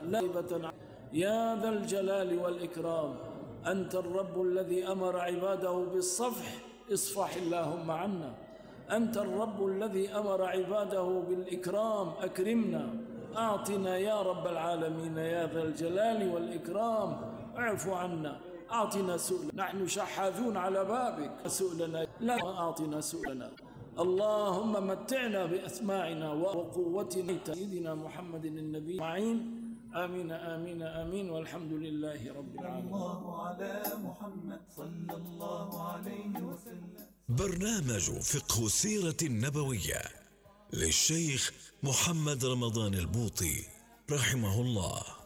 لائبة. يا ذا الجلال والإكرام، أنت الرب الذي أمر عباده بالصفح، اصفح اللهم عنا. أنت الرب الذي أمر عباده بالإكرام، أكرمنا. أعطنا يا رب العالمين يا ذا الجلال والإكرام، اعف عنا. أعطنا سؤلنا، نحن شحاذون على بابك. سؤلنا لا أعطنا سؤلنا. اللهم متعنا بأسماعنا وقوتنا سيدنا محمد النبي معين. آمين آمين آمين، والحمد لله رب العالمين. الله على محمد صلى الله عليه وسلم. برنامج فقه السيرة النبوية للشيخ محمد رمضان البوطي رحمه الله.